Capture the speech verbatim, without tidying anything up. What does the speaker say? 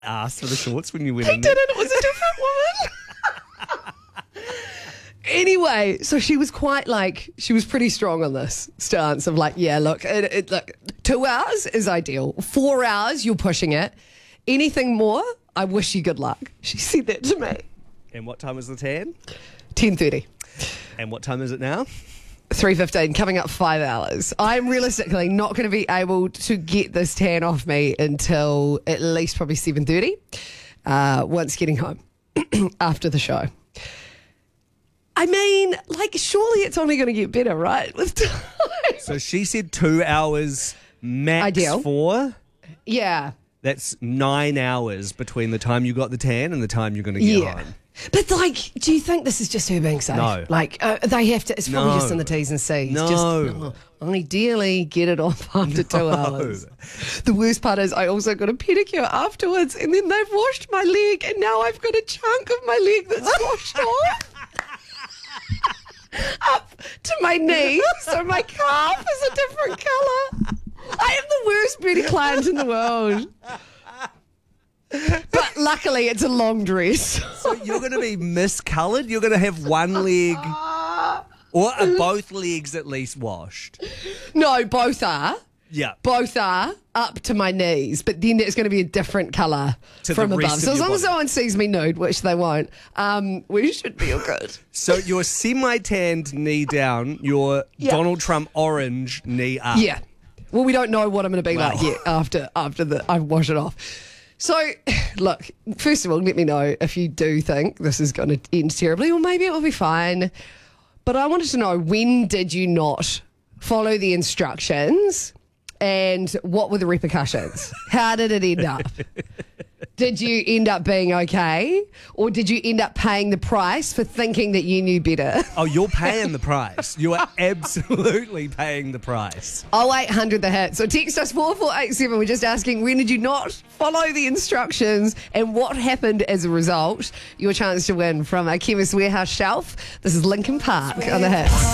asked for the shorts when you went He in there? didn't. It was a different woman. Anyway, so she was quite like, she was pretty strong on this stance of like, yeah, look, it, it, look, two hours is ideal. Four hours, you're pushing it. Anything more, I wish you good luck. She said that to me. And what time was the tan? ten thirty. And what time is it now? three fifteen, coming up five hours. I'm realistically not going to be able to get this tan off me until at least probably seven thirty, uh, once getting home after the show. I mean, like, surely it's only going to get better, right? With time. So she said two hours max Ideal. for. Yeah. That's nine hours between the time you got the tan and the time you're going to get Yeah. home. But, like, do you think this is just her being safe? No. Like, uh, they have to, it's probably No. just in the T's and C's. No. Just, oh, ideally, get it off after two hours. The worst part is I also got a pedicure afterwards, and then they've washed my leg, and now I've got a chunk of my leg that's washed off. Up to my knee, so my calf is a different colour. I am the worst beauty client in the world. But luckily, it's a long dress. So you're going to be miscoloured? You're going to have one leg, or are both legs at least washed? No, both are. Yeah. Both are up to my knees, but then there's going to be a different colour To from the above. rest of So as your long as body. no one sees me nude, which they won't, um, we should be all good. So your semi-tanned knee down, your Yeah. Donald Trump orange knee up. Yeah. Well, we don't know what I'm going to be Wow. like yet after after the I wash it off. So, look, first of all, let me know if you do think this is going to end terribly, or maybe it will be fine. But I wanted to know, when did you not follow the instructions, and what were the repercussions? How did it end up? Did you end up being okay, or did you end up paying the price for thinking that you knew better? Oh, you're paying the price. You are absolutely paying the price. oh eight hundred the hit. So text us four four eight seven. We're just asking, when did you not follow the instructions and what happened as a result? Your chance to win from a Chemist Warehouse shelf. This is Linkin Park on the hits.